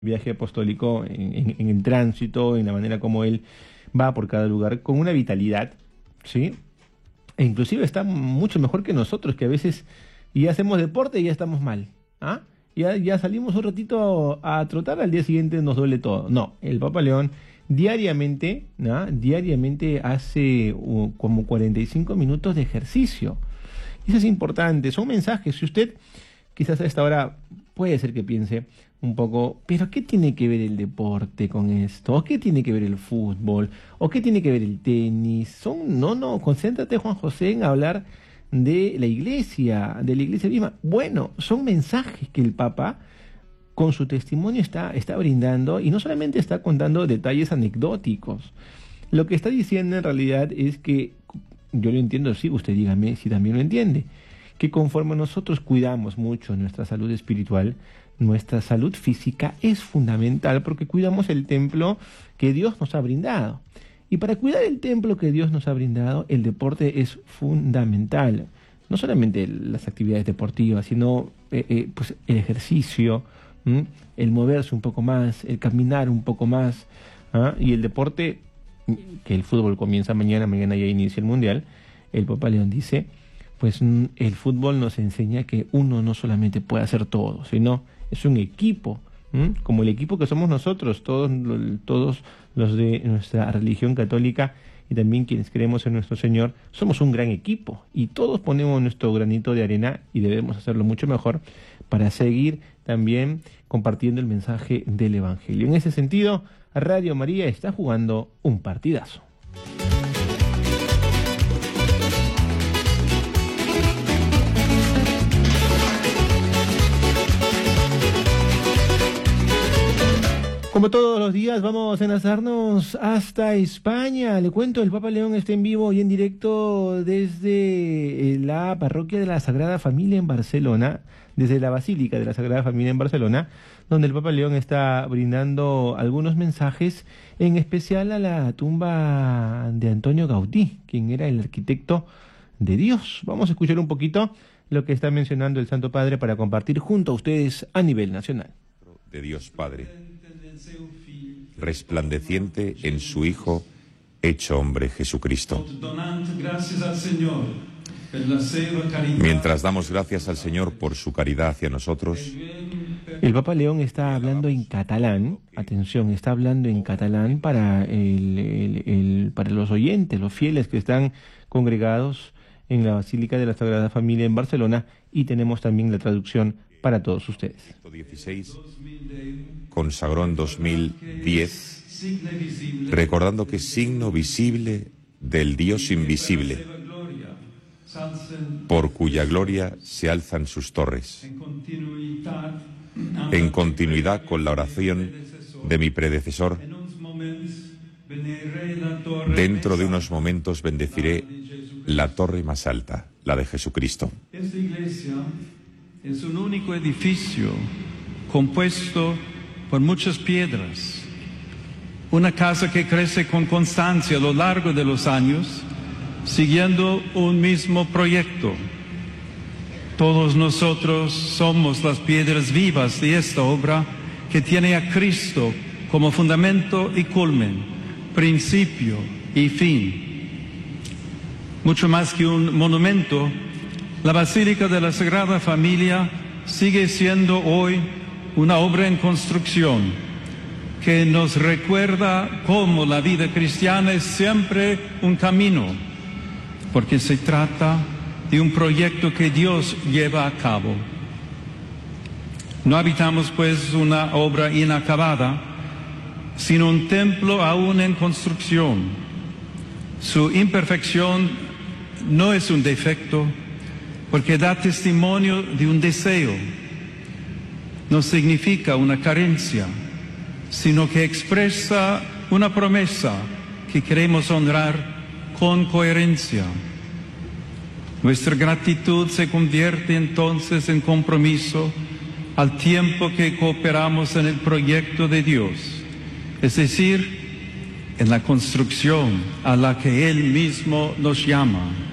viaje apostólico, en el tránsito, en la manera como él va por cada lugar, con una vitalidad, ¿sí? E inclusive está mucho mejor que nosotros, que a veces ya hacemos deporte y ya estamos mal, ¿ah? Ya salimos un ratito a trotar, al día siguiente nos duele todo. No, el Papa León diariamente, ¿no? Diariamente hace como 45 minutos de ejercicio. Eso es importante, son mensajes. Si usted quizás a esta hora puede ser que piense un poco, pero ¿qué tiene que ver el deporte con esto? ¿O qué tiene que ver el fútbol? ¿O qué tiene que ver el tenis? No, concéntrate, Juan José, en hablar de la iglesia misma. Bueno, son mensajes que el Papa con su testimonio está brindando, y no solamente está contando detalles anecdóticos. Lo que está diciendo en realidad es que, yo lo entiendo, sí, usted dígame si también lo entiende, que conforme nosotros cuidamos mucho nuestra salud espiritual, nuestra salud física es fundamental, porque cuidamos el templo que Dios nos ha brindado. Y para cuidar el templo que Dios nos ha brindado, el deporte es fundamental. No solamente las actividades deportivas, sino pues el ejercicio, el moverse un poco más, el caminar un poco más, y el deporte, que el fútbol comienza mañana ya inicia el Mundial. El Papa León dice, pues el fútbol nos enseña que uno no solamente puede hacer todo, sino es un equipo, como el equipo que somos nosotros, todos los de nuestra religión católica y también quienes creemos en nuestro Señor, somos un gran equipo y todos ponemos nuestro granito de arena y debemos hacerlo mucho mejor para seguir también compartiendo el mensaje del Evangelio. En ese sentido, Radio María está jugando un partidazo. Como todos los días, vamos a enlazarnos hasta España. Le cuento, el Papa León está en vivo y en directo desde la parroquia de la Sagrada Familia en Barcelona, desde la Basílica de la Sagrada Familia en Barcelona, donde el Papa León está brindando algunos mensajes, en especial a la tumba de Antonio Gaudí, quien era el arquitecto de Dios. Vamos a escuchar un poquito lo que está mencionando el Santo Padre para compartir junto a ustedes a nivel nacional. De Dios Padre, resplandeciente en su Hijo, hecho hombre Jesucristo. Mientras damos gracias al Señor por su caridad hacia nosotros, el Papa León está hablando en catalán, atención, está hablando en catalán para para los oyentes, los fieles que están congregados en la Basílica de la Sagrada Familia en Barcelona, y tenemos también la traducción para todos ustedes. 116 consagró en 2010, recordando que signo visible del Dios invisible, por cuya gloria se alzan sus torres, en continuidad con la oración de mi predecesor. Dentro de unos momentos bendeciré la torre más alta, la de Jesucristo. Esta iglesia es un único edificio compuesto por muchas piedras. Una casa que crece con constancia a lo largo de los años, siguiendo un mismo proyecto. Todos nosotros somos las piedras vivas de esta obra que tiene a Cristo como fundamento y culmen, principio y fin. Mucho más que un monumento, la Basílica de la Sagrada Familia sigue siendo hoy una obra en construcción que nos recuerda cómo la vida cristiana es siempre un camino, porque se trata de un proyecto que Dios lleva a cabo. No habitamos pues una obra inacabada, sino un templo aún en construcción. Su imperfección no es un defecto, porque da testimonio de un deseo. No significa una carencia, sino que expresa una promesa que queremos honrar con coherencia. Nuestra gratitud se convierte entonces en compromiso al tiempo que cooperamos en el proyecto de Dios, es decir, en la construcción a la que Él mismo nos llama.